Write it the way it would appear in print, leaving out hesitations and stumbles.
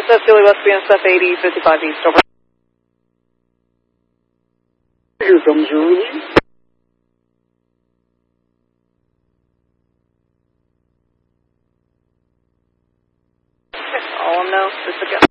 What's up, Philly West BNSF 80, 55 East, over. From June. All no, just a go.